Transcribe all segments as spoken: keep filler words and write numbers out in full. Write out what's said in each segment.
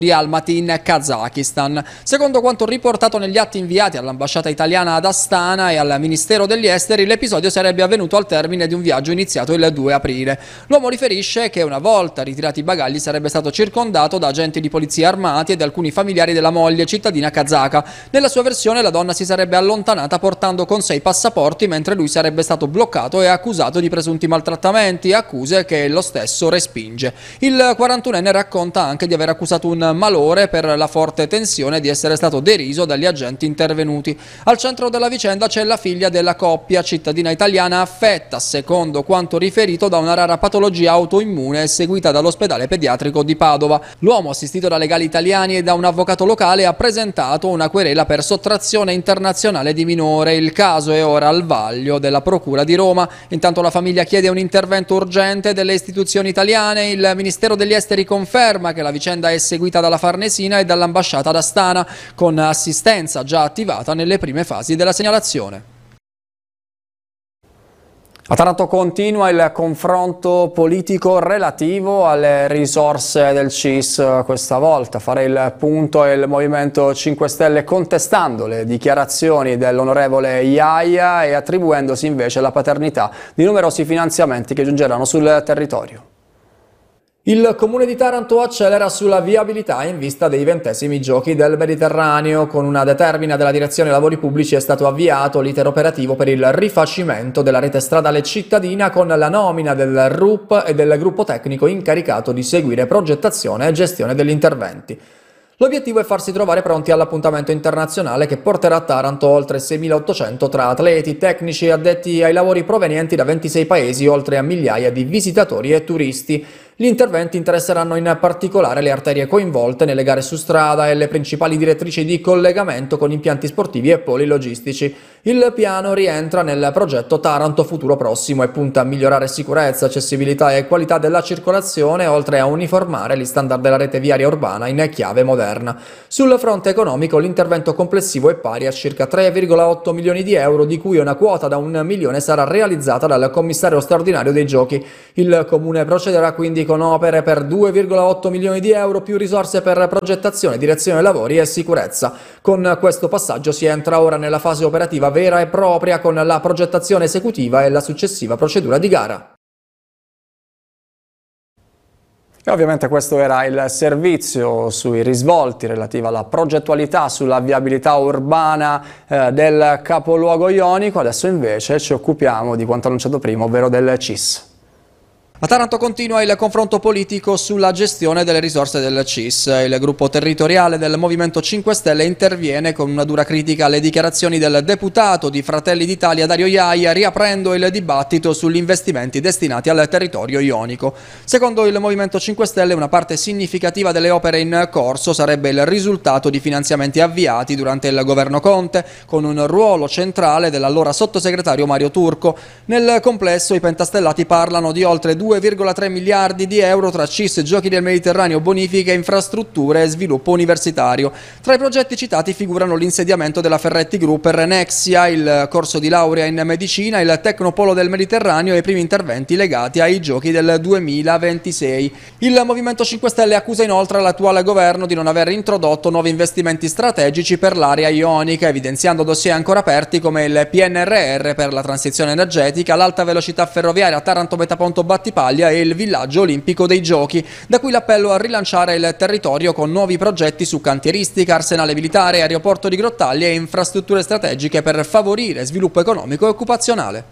di Almaty in Kazakistan. Secondo quanto riportato negli atti inviati all'ambasciata italiana ad Astana e al Ministero degli Esteri, l'episodio sarebbe avvenuto al termine di un viaggio iniziato il due aprile. L'uomo riferisce che una volta ritirati i bagagli sarebbe stato circondato da agenti di polizia armati ed alcuni familiari della moglie, cittadina kazaka. Nella sua versione la donna si sarebbe allontanata portando con sé i passaporti, mentre lui sarebbe stato bloccato e accusato di presunti maltrattamenti, accuse che lo stesso respinge. Il quarantunenne racconta anche di aver accusato un malore per la forte tensione e di essere stato deriso dagli agenti intervenuti. Al centro della vicenda c'è la figlia della coppia, cittadina italiana affetta, secondo quanto riferito, da una rara patologia autoimmune seguita dall'ospedale pediatrico di Padova. L'uomo, assistito da legali italiani e da un avvocato locale, ha presentato una querela per sottrazione internazionale di minore. Il caso è ora al vaglio della Procura di Roma. Intanto la famiglia chiede un intervento urgente delle istituzioni italiane. Il Ministero degli Esteri conferma che la vicenda è seguita dalla Farnesina e dall'ambasciata ad Astana, con assistenza già attivata nelle prime fasi della segnalazione. A Taranto continua il confronto politico relativo alle risorse del C I S. Questa volta fare il punto è il Movimento cinque Stelle, contestando le dichiarazioni dell'onorevole Iaia e attribuendosi invece la paternità di numerosi finanziamenti che giungeranno sul territorio. Il Comune di Taranto accelera sulla viabilità in vista dei ventesimi Giochi del Mediterraneo. Con una determina della Direzione Lavori Pubblici è stato avviato l'iter operativo per il rifacimento della rete stradale cittadina, con la nomina del R U P e del gruppo tecnico incaricato di seguire progettazione e gestione degli interventi. L'obiettivo è farsi trovare pronti all'appuntamento internazionale che porterà a Taranto oltre seimilaottocento tra atleti, tecnici e addetti ai lavori provenienti da ventisei paesi, oltre a migliaia di visitatori e turisti. Gli interventi interesseranno in particolare le arterie coinvolte nelle gare su strada e le principali direttrici di collegamento con impianti sportivi e poli logistici. Il piano rientra nel progetto Taranto Futuro Prossimo e punta a migliorare sicurezza, accessibilità e qualità della circolazione, oltre a uniformare gli standard della rete viaria urbana in chiave moderna. Sul fronte economico l'intervento complessivo è pari a circa tre virgola otto milioni di euro, di cui una quota da un milione sarà realizzata dal commissario straordinario dei Giochi. Il Comune procederà quindi con opere per due virgola otto milioni di euro più risorse per progettazione, direzione lavori e sicurezza. Con questo passaggio si entra ora nella fase operativa vera e propria, con la progettazione esecutiva e la successiva procedura di gara. E ovviamente questo era il servizio sui risvolti relativi alla progettualità, sulla viabilità urbana eh, del capoluogo ionico. Adesso invece ci occupiamo di quanto annunciato prima, ovvero del C I S. A Taranto continua il confronto politico sulla gestione delle risorse del C I S. Il gruppo territoriale del Movimento cinque Stelle interviene con una dura critica alle dichiarazioni del deputato di Fratelli d'Italia Dario Iaia, riaprendo il dibattito sugli investimenti destinati al territorio ionico. Secondo il Movimento cinque Stelle, una parte significativa delle opere in corso sarebbe il risultato di finanziamenti avviati durante il governo Conte, con un ruolo centrale dell'allora sottosegretario Mario Turco. Nel complesso i pentastellati parlano di oltre due virgola tre miliardi di euro tra C I S, Giochi del Mediterraneo, bonifiche, infrastrutture e sviluppo universitario. Tra i progetti citati figurano l'insediamento della Ferretti Group per Renexia, il corso di laurea in medicina, il Tecnopolo del Mediterraneo e i primi interventi legati ai Giochi del duemilaventisei. Il Movimento cinque Stelle accusa inoltre l'attuale governo di non aver introdotto nuovi investimenti strategici per l'area ionica, evidenziando dossier ancora aperti come il P N R R per la transizione energetica, l'alta velocità ferroviaria Taranto-Metaponto-Battipaglia e il villaggio olimpico dei Giochi, da cui l'appello a rilanciare il territorio con nuovi progetti su cantieristica, arsenale militare, aeroporto di Grottaglie e infrastrutture strategiche per favorire sviluppo economico e occupazionale.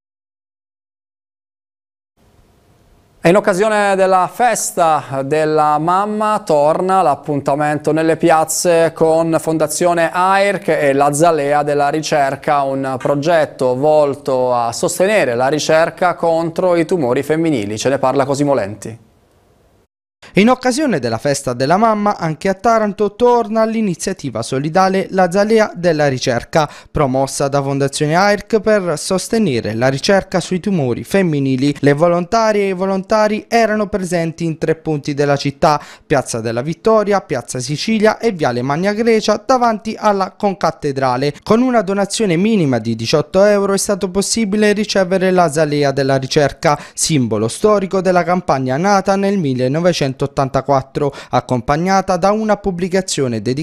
E in occasione della festa della mamma torna l'appuntamento nelle piazze con Fondazione A I R C e l'Azalea della ricerca, un progetto volto a sostenere la ricerca contro i tumori femminili. Ce ne parla Cosimo Lenti. In occasione della festa della mamma, anche a Taranto torna l'iniziativa solidale L'Azalea della ricerca, promossa da Fondazione A I R C per sostenere la ricerca sui tumori femminili. Le volontarie e i volontari erano presenti in tre punti della città: Piazza della Vittoria, Piazza Sicilia e Viale Magna Grecia, davanti alla concattedrale. Con una donazione minima di diciotto euro è stato possibile ricevere l'Azalea della ricerca, simbolo storico della campagna nata nel millenovecentottantaquattro millenovecentottantaquattro, accompagnata da una pubblicazione dedicata